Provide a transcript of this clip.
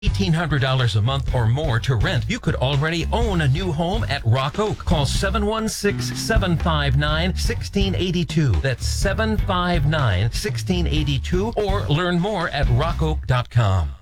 $1,800 a month or more to rent, you could already own a new home at Rock Oak. Call 716-759-1682. That's 759-1682, or learn more at rockoak.com.